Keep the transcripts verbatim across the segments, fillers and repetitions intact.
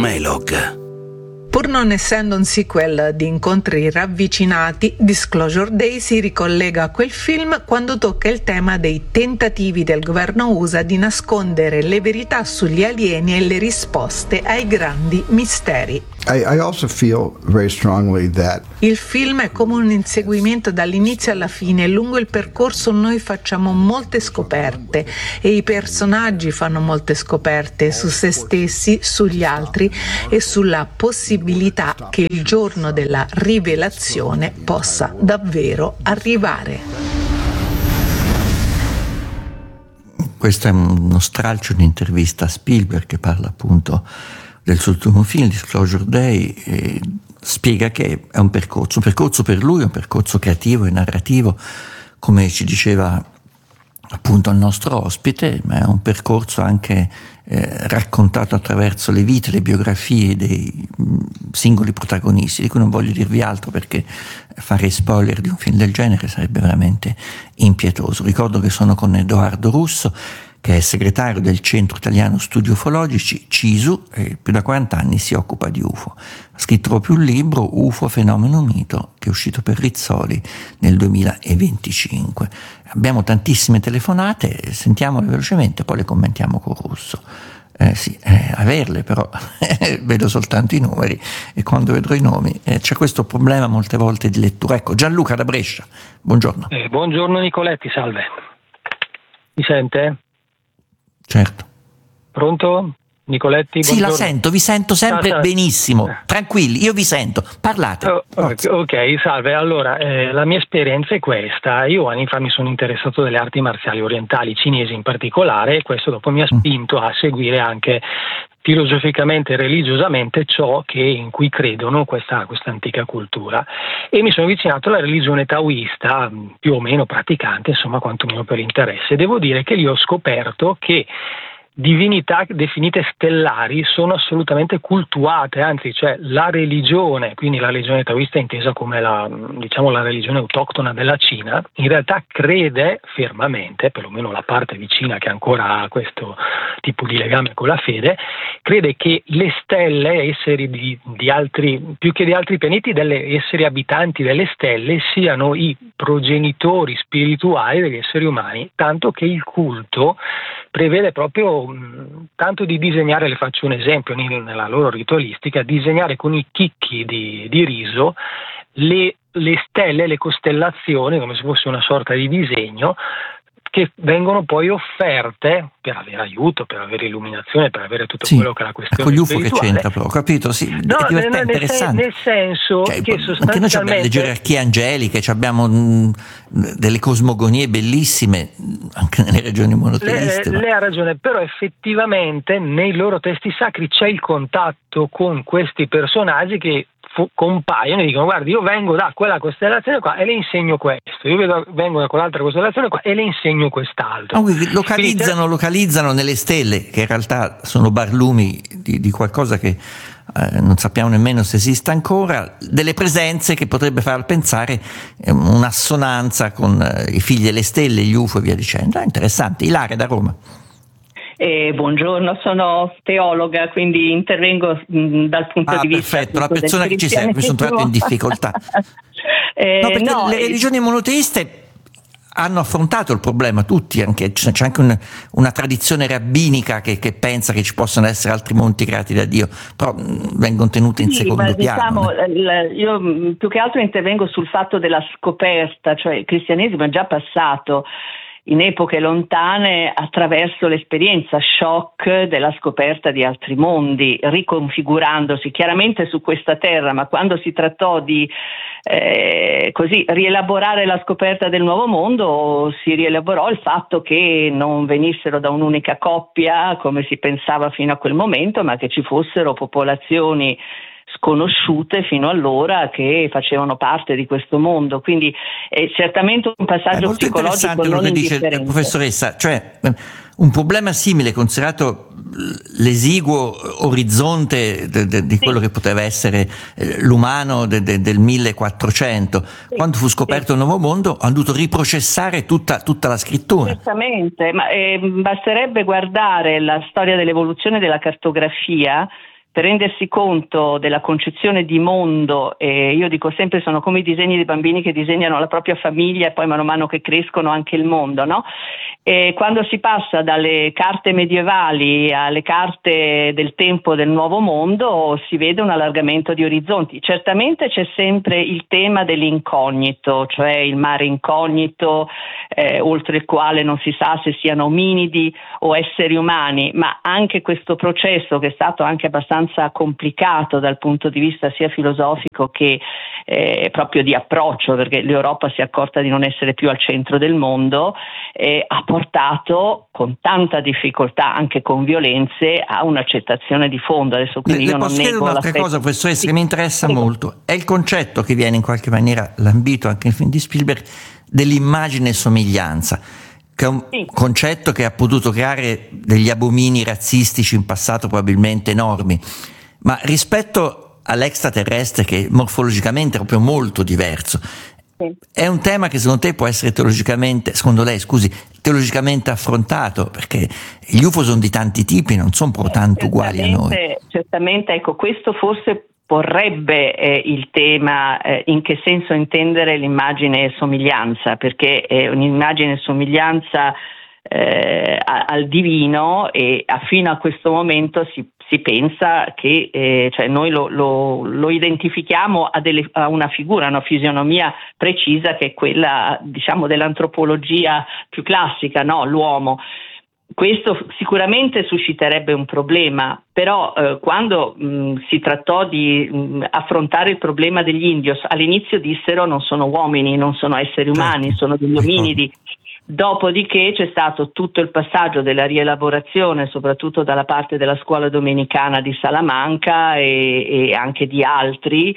Melog. Pur non essendo un sequel di Incontri ravvicinati, Disclosure Day si ricollega a quel film quando tocca il tema dei tentativi del governo U S A di nascondere le verità sugli alieni e le risposte ai grandi misteri. I, I also feel very strongly that Il film è come un inseguimento dall'inizio alla fine. Lungo il percorso noi facciamo molte scoperte e i personaggi fanno molte scoperte su se stessi, sugli altri e sulla possibilità che il giorno della rivelazione possa davvero arrivare. Questo è uno stralcio di intervista a Spielberg che parla appunto del suo ultimo film, Disclosure Day, e spiega che è un percorso, un percorso per lui, un percorso creativo e narrativo, come ci diceva appunto il nostro ospite, ma è un percorso anche eh, raccontato attraverso le vite, le biografie dei mh, singoli protagonisti, di cui non voglio dirvi altro perché fare spoiler di un film del genere sarebbe veramente impietoso. Ricordo che sono con Edoardo Russo, che è segretario del Centro Italiano Studi Ufologici, CISU, e più da quaranta anni si occupa di U F O. Ha scritto proprio un libro, U F O Fenomeno Mito, che è uscito per Rizzoli nel duemilaventicinque. Abbiamo tantissime telefonate, sentiamole velocemente, poi le commentiamo con Russo. Eh sì, eh, averle però, vedo soltanto i numeri e quando vedrò i nomi eh, c'è questo problema molte volte di lettura. Ecco, Gianluca da Brescia, buongiorno. Eh, buongiorno Nicoletti, salve. Mi sente? Certo. Pronto? Nicoletti? Sì, buongiorno. la sento, vi sento sempre Ah, benissimo, tranquilli, io vi sento, parlate. Oh, ok, salve. Allora, eh, la mia esperienza è questa. Io anni fa mi sono interessato delle arti marziali orientali, cinesi in particolare, e questo dopo mi ha spinto a seguire anche filosoficamente e religiosamente ciò che in cui credono questa, questa antica cultura, e mi sono avvicinato alla religione taoista, più o meno praticante, insomma quantomeno per interesse. Devo dire che lì ho scoperto che divinità definite stellari sono assolutamente cultuate, anzi, cioè la religione, quindi la religione taoista intesa come la, diciamo, la religione autoctona della Cina, in realtà crede fermamente, perlomeno la parte di Cina che ancora ha questo tipo di legame con la fede, crede che le stelle, esseri di, di altri, più che di altri pianeti, delle esseri abitanti delle stelle, siano i progenitori spirituali degli esseri umani, tanto che il culto prevede proprio mh, tanto di disegnare, le faccio un esempio, nella loro ritualistica, disegnare con i chicchi di, di riso le, le stelle, le costellazioni, come se fosse una sorta di disegno, che vengono poi offerte per avere aiuto, per avere illuminazione, per avere tutto sì, quello che è la questione con gli U F O spirituale. che c'entra però, ho capito, sì, No, è divertente, nel, interessante. nel senso cioè, che sostanzialmente anche noi abbiamo le gerarchie angeliche, abbiamo mh, delle cosmogonie bellissime anche nelle regioni monoteiste. Lei, lei ha ragione, però effettivamente nei loro testi sacri c'è il contatto con questi personaggi che fu, compaiono e dicono: guardi, io vengo da quella costellazione qua e le insegno questo, io vedo, vengo da quell'altra costellazione qua e le insegno quest'altro. Ah, quindi localizzano, quindi, localizzano nelle stelle, che in realtà sono barlumi di, di qualcosa che eh, non sappiamo nemmeno se esista ancora, delle presenze che potrebbe far pensare eh, un'assonanza con eh, i figli delle stelle, gli U F O e via dicendo. È interessante. Ilaria da Roma. Eh, buongiorno, sono teologa, quindi intervengo mh, dal punto ah, di vista perfetto, la persona che ci serve, mi sono trovato in difficoltà. eh, no, perché no, le religioni monoteiste hanno affrontato il problema, tutti, anche, c'è anche un, una tradizione rabbinica che, che pensa che ci possano essere altri monti creati da Dio, però mh, vengono tenute in sì, secondo ma piano. Diciamo, l- io mh, più che altro intervengo sul fatto della scoperta, cioè il cristianesimo è già passato in epoche lontane attraverso l'esperienza shock della scoperta di altri mondi, riconfigurandosi chiaramente su questa terra, ma quando si trattò di eh, così rielaborare la scoperta del nuovo mondo, si rielaborò il fatto che non venissero da un'unica coppia come si pensava fino a quel momento, ma che ci fossero popolazioni sconosciute fino allora che facevano parte di questo mondo, quindi è certamente un passaggio è psicologico quello non che dice indifferente. Professoressa, cioè un problema simile, considerato l'esiguo orizzonte de, de, di sì. quello che poteva essere l'umano de, de, del millequattrocento, sì. quando fu scoperto sì. il nuovo mondo hanno dovuto riprocessare tutta, tutta la scrittura. Certamente, ma eh, basterebbe guardare la storia dell'evoluzione della cartografia, per rendersi conto della concezione di mondo, e io dico sempre sono come i disegni dei bambini che disegnano la propria famiglia e poi mano a mano che crescono anche il mondo, no? E quando si passa dalle carte medievali alle carte del tempo del nuovo mondo si vede un allargamento di orizzonti. Certamente c'è sempre il tema dell'incognito, cioè il mare incognito, eh, oltre il quale non si sa se siano ominidi o esseri umani, ma anche questo processo che è stato anche abbastanza complicato dal punto di vista sia filosofico che eh, proprio di approccio, perché l'Europa si è accorta di non essere più al centro del mondo, eh, ha portato con tanta difficoltà, anche con violenze, a un'accettazione di fondo. Adesso quindi le, io le non posso chiedere un'altra cosa, professoressa, sì, che mi interessa sì. molto. È il concetto che viene in qualche maniera lambito anche nel film di Spielberg dell'immagine e somiglianza, che è un sì. concetto che ha potuto creare degli abomini razzistici in passato probabilmente enormi, ma rispetto all'extraterrestre, che morfologicamente è proprio molto diverso, sì. è un tema che secondo te può essere teologicamente, secondo lei scusi, teologicamente affrontato, perché gli U F O sono di tanti tipi, non sono proprio tanto uguali a noi. Certamente, ecco, questo forse porrebbe eh, il tema eh, in che senso intendere l'immagine e somiglianza, perché è un'immagine e somiglianza eh, al divino, e fino a questo momento si, si pensa che eh, cioè noi lo, lo, lo identifichiamo a, delle, a una figura, una fisionomia precisa, che è quella, diciamo, dell'antropologia più classica, no? L'uomo. Questo sicuramente susciterebbe un problema, però eh, quando mh, si trattò di mh, affrontare il problema degli indios, all'inizio dissero non sono uomini, non sono esseri umani, sono degli ominidi. Dopodiché c'è stato tutto il passaggio della rielaborazione, soprattutto dalla parte della scuola domenicana di Salamanca e, e anche di altri,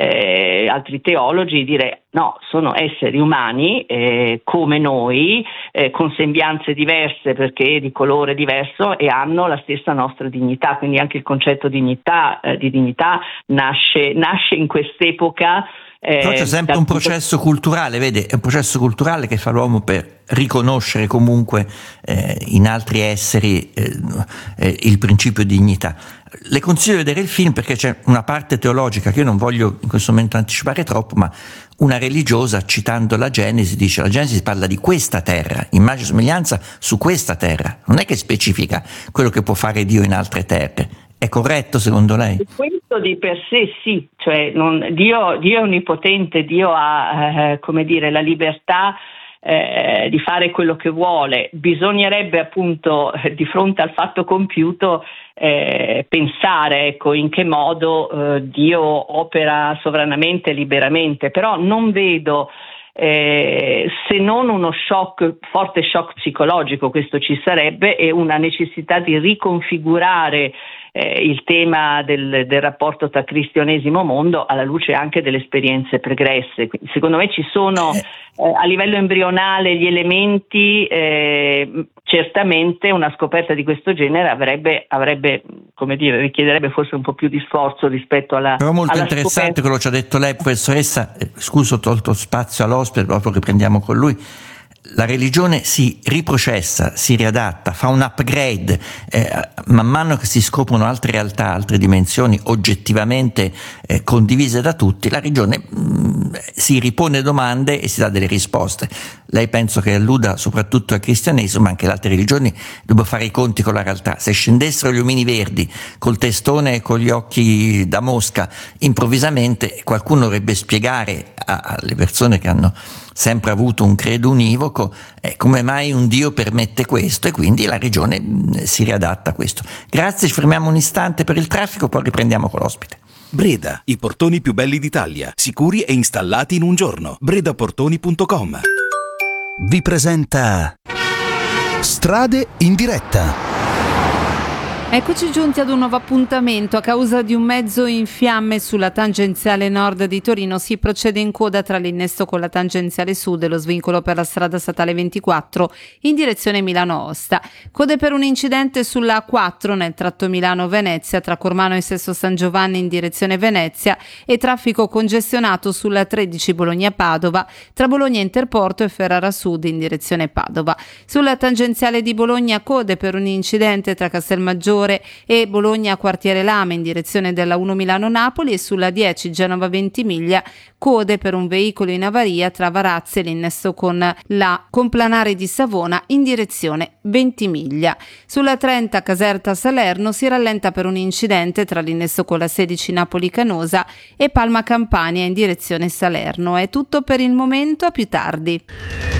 eh, altri teologi, dire no, sono esseri umani eh, come noi, eh, con sembianze diverse perché di colore diverso, e hanno la stessa nostra dignità. Quindi anche il concetto di dignità, eh, di dignità nasce, nasce in quest'epoca. Però c'è sempre un processo culturale, vede, è un processo culturale che fa l'uomo per riconoscere comunque eh, in altri esseri eh, eh, il principio di dignità. Le consiglio di vedere il film perché c'è una parte teologica che io non voglio in questo momento anticipare troppo, ma una religiosa, citando la Genesi, dice: la Genesi parla di questa terra, immagine e somiglianza su questa terra, non è che specifica quello che può fare Dio in altre terre. È corretto secondo lei? Questo di per sé sì, cioè non, Dio, Dio è onnipotente, Dio ha eh, come dire, la libertà eh, di fare quello che vuole. Bisognerebbe appunto eh, di fronte al fatto compiuto eh, pensare ecco, in che modo eh, Dio opera sovranamente e liberamente, però non vedo Eh, se non uno shock, forte shock psicologico, questo ci sarebbe, e una necessità di riconfigurare eh, il tema del, del rapporto tra cristianesimo e mondo alla luce anche delle esperienze pregresse. Quindi, secondo me ci sono eh, a livello embrionale gli elementi, eh, certamente una scoperta di questo genere avrebbe, avrebbe come dire, richiederebbe forse un po' più di sforzo rispetto alla Però molto alla interessante scoperta. quello che ci ha detto lei, professoressa. Scuso, ho tolto spazio all'ospite, proprio riprendiamo con lui. La religione si riprocessa, si riadatta, fa un upgrade, eh, man mano che si scoprono altre realtà, altre dimensioni oggettivamente eh, condivise da tutti, la religione mh, si ripone domande e si dà delle risposte. Lei penso che alluda soprattutto al cristianesimo, ma anche le altre religioni devono fare i conti con la realtà. Se scendessero gli omini verdi col testone e con gli occhi da mosca improvvisamente, qualcuno dovrebbe spiegare a, alle persone che hanno sempre avuto un credo univoco eh, come mai un Dio permette questo, e quindi la regione mh, si riadatta a questo. Grazie, ci fermiamo un istante per il traffico, poi riprendiamo con l'ospite. Breda, i portoni più belli d'Italia, sicuri e installati in un giorno. bredaportoni punto com vi presenta Strade in diretta. Eccoci giunti ad un nuovo appuntamento. A causa di un mezzo in fiamme sulla tangenziale nord di Torino si procede in coda tra l'innesto con la tangenziale sud e lo svincolo per la strada statale ventiquattro in direzione Milano-Osta. Code per un incidente sulla A quattro nel tratto Milano-Venezia tra Cormano e Sesto San Giovanni in direzione Venezia, e traffico congestionato sulla tredici Bologna-Padova tra Bologna Interporto e Ferrara Sud in direzione Padova. Sulla tangenziale di Bologna code per un incidente tra Castelmaggiore Maggiore e Bologna quartiere Lame in direzione della uno Milano-Napoli, e sulla dieci Genova-Ventimiglia code per un veicolo in avaria tra Varazze e l'innesto con la Complanare di Savona in direzione Ventimiglia. Sulla trenta Caserta-Salerno si rallenta per un incidente tra l'innesto con la sedici Napoli-Canosa e Palma Campania in direzione Salerno. È tutto per il momento, a più tardi.